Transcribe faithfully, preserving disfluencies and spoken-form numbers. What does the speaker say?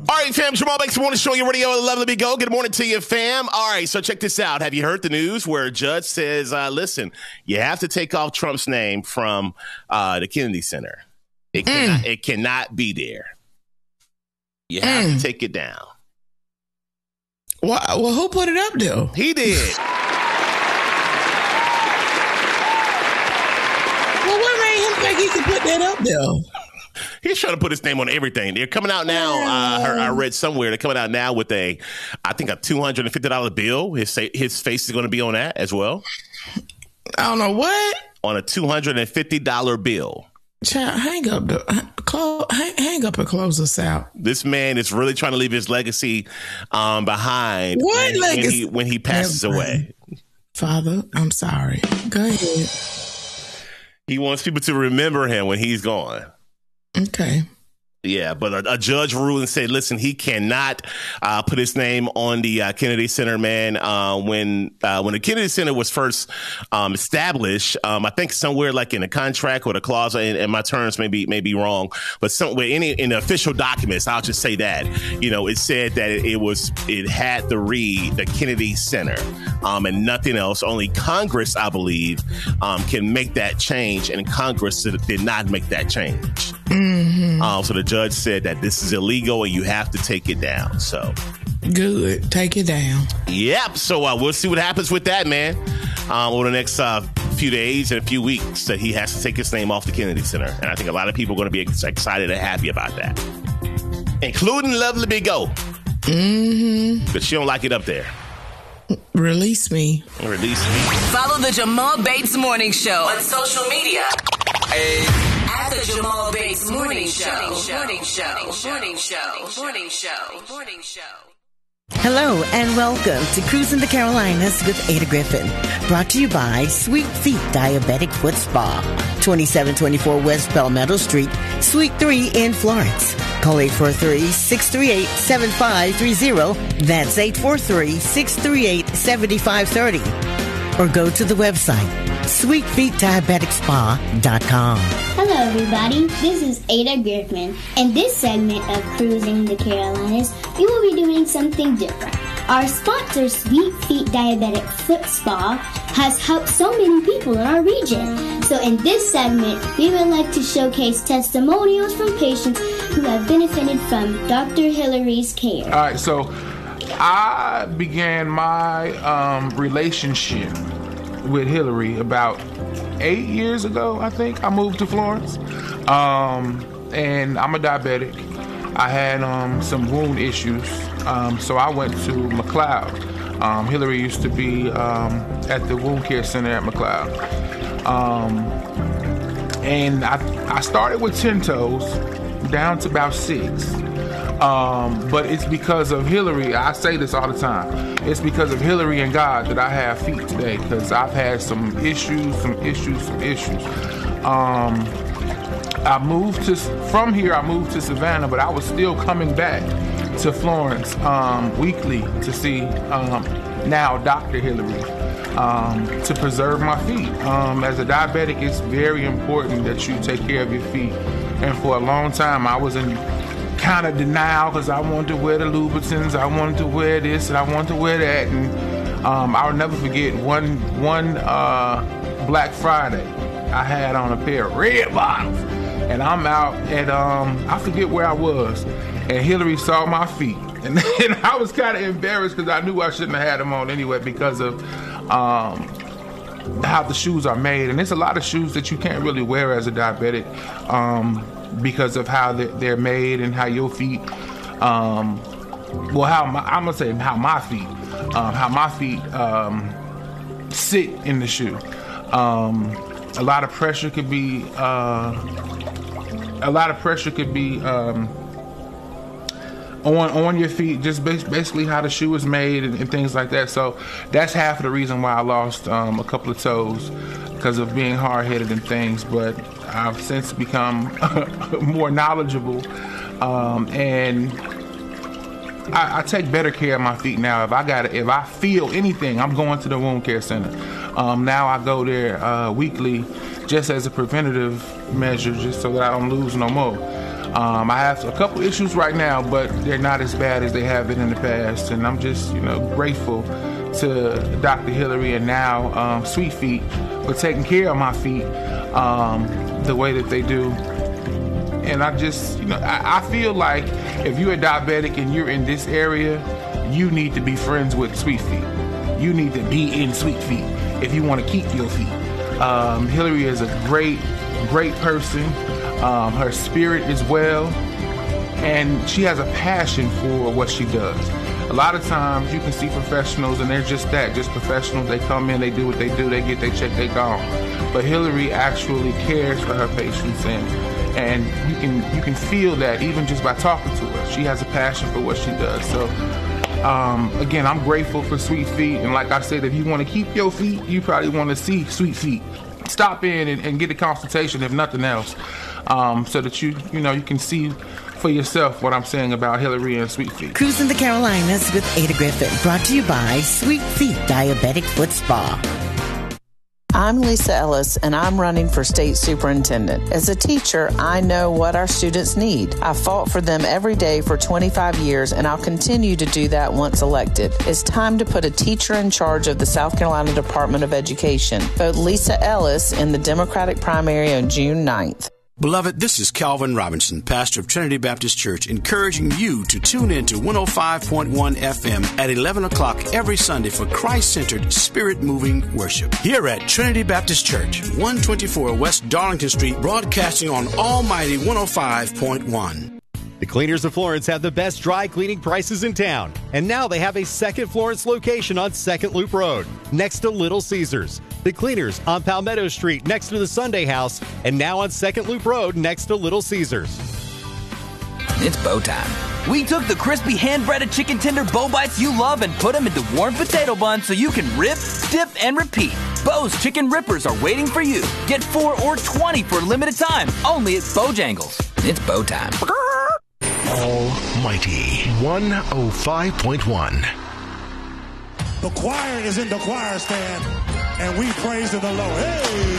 All right, fam, Jamal Banks, morning show, your radio, love, let me go. Good morning to you, fam. All right, so check this out. Have you heard the news where a judge says, uh, listen, you have to take off Trump's name from uh, the Kennedy Center. It cannot, mm. it cannot be there. You have mm. to take it down. Well, well, who put it up, though? He did. Well, what made him think he could put that up, though? He's trying to put his name on everything. They're coming out now. Uh, I read somewhere they're coming out now with a, I think a two hundred fifty dollars bill. His his face is going to be on that as well. I don't know what on a two hundred fifty dollars bill. Child, hang up, the, close, hang, hang up and close us out. This man is really trying to leave his legacy um, behind. What when, legacy? When he, when he passes Never. away. Father, I'm sorry. Go ahead. He wants people to remember him when he's gone. Okay. Yeah, but a, a judge ruled and said, listen, he cannot uh, put his name on the uh, Kennedy Center, man. Uh, when uh, when the Kennedy Center was first um, established, um, I think somewhere like in a contract or the clause, and, and my terms may be, may be wrong, but somewhere in, in the official documents, I'll just say that, you know, it said that it, it was, it had to read the Kennedy Center um, and nothing else. Only Congress, I believe, um, can make that change, and Congress did not make that change. Mm-hmm. Um, so the judge said that this is illegal and you have to take it down. So good, take it down. Yep. So uh, we'll see what happens with that, man. Um, over the next uh, few days and a few weeks, that he has to take his name off the Kennedy Center, and I think a lot of people are going to be excited and happy about that, including Lovely Big O. Mm-hmm. But she don't like it up there. Release me. Release me. Follow the Jamal Bates Morning Show on social media. Hey. At the Jamal Bates Morning Show. Morning Show. Morning Show. Morning Show. Morning Show. Hello and welcome to Cruising the Carolinas with Ada Griffin. Brought to you by Sweet Feet Diabetic Foot Spa. twenty-seven twenty-four West Palmetto Street, Suite three in Florence. Call eight four three, six three eight, seven five three zero. That's eight four three, six three eight, seven five three zero. Or go to the website, sweet feet diabetic spa dot com. Hello, everybody. This is Ada Griffin. In this segment of Cruising the Carolinas, we will be doing something different. Our sponsor, Sweet Feet Diabetic Foot Spa, has helped so many people in our region. So in this segment, we would like to showcase testimonials from patients who have benefited from Doctor Hillary's care. All right, so I began my um, relationship with Hillary about eight years ago, I think. I moved to Florence, um, and I'm a diabetic. I had um, some wound issues, um, so I went to McLeod. Um, Hillary used to be um, at the wound care center at McLeod. Um, and I, I started with ten toes, down to about six. Um, but it's because of Hillary. I say this all the time. It's because of Hillary and God that I have feet today, because I've had some issues, some issues, some issues. Um, I moved to, from here, I moved to Savannah, but I was still coming back to Florence um, weekly to see um, now Doctor Hillary um, to preserve my feet. Um, as a diabetic, it's very important that you take care of your feet. And for a long time, I was in kind of denial because I wanted to wear the Louboutins, I wanted to wear this, and I wanted to wear that. And um, I'll never forget one one uh, Black Friday, I had on a pair of red bottoms, and I'm out at um, I forget where I was, and Hillary saw my feet, and, and I was kind of embarrassed because I knew I shouldn't have had them on anyway because of um, how the shoes are made, and there's a lot of shoes that you can't really wear as a diabetic. Um, because of how they're made and how your feet, um, well, how my, I'm gonna say how my feet, um, how my feet um, sit in the shoe. Um, a lot of pressure could be, uh, a lot of pressure could be um, on on your feet, just basically how the shoe is made and, and things like that. So that's half of the reason why I lost um, a couple of toes, because of being hard-headed and things. But I've since become more knowledgeable, um, and I, I take better care of my feet now. If I got, if I feel anything, I'm going to the wound care center. Um, now I go there uh, weekly, just as a preventative measure, just so that I don't lose no more. Um, I have a couple issues right now, but they're not as bad as they have been in the past. And I'm just, you know, grateful to Doctor Hillary and now um, Sweet Feet for taking care of my feet um, the way that they do. And I just, you know, I, I feel like if you're a diabetic and you're in this area, you need to be friends with Sweet Feet. You need to be in Sweet Feet if you want to keep your feet. Um, Hillary is a great, great person. Um, her spirit is well, and she has a passion for what she does. A lot of times you can see professionals and they're just that, just professionals. They come in, they do what they do, they get their check, they gone. But Hillary actually cares for her patients, and and you can you can feel that even just by talking to her. She has a passion for what she does. So um, again, I'm grateful for Sweet Feet, and like I said, if you want to keep your feet, you probably want to see Sweet Feet. Stop in and, and get a consultation, if nothing else, um, so that you you know you can see for yourself what I'm saying about Hillary and Sweet Feet. Cruising the Carolinas with Ada Griffin, brought to you by Sweet Feet Diabetic Foot Spa. I'm Lisa Ellis, and I'm running for state superintendent. As a teacher, I know what our students need. I fought for them every day for twenty-five years, and I'll continue to do that once elected. It's time to put a teacher in charge of the South Carolina Department of Education. Vote Lisa Ellis in the Democratic primary on June ninth. Beloved, this is Calvin Robinson, pastor of Trinity Baptist Church, encouraging you to tune in to one oh five point one F M at eleven o'clock every Sunday for Christ-centered, spirit-moving worship. Here at Trinity Baptist Church, one twenty-four West Darlington Street, broadcasting on Almighty one oh five point one. The Cleaners of Florence have the best dry cleaning prices in town. And now they have a second Florence location on Second Loop Road, next to Little Caesars. The Cleaners on Palmetto Street, next to the Sunday House, and now on Second Loop Road, next to Little Caesars. It's bow time. We took the crispy hand-breaded chicken tender bow bites you love and put them into warm potato buns so you can rip, dip, and repeat. Bo's Chicken Rippers are waiting for you. Get four or twenty for a limited time, only at Bojangles. It's bow time. Almighty one oh five point one. The choir is in the choir stand, and we praise the Lord. Hey!